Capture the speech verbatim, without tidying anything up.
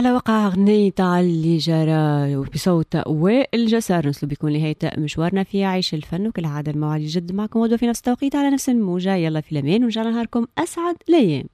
على وقع أغنية اللي جرى بصوت وائل جسار. نسلو بيكون نهاية مشوارنا في عيش الفن، وكل عادة الموعد جد معكم غدوة في نفس التوقيت على نفس الموجة. يلا في الأمان، ونجعل نهاركم أسعد الأيام.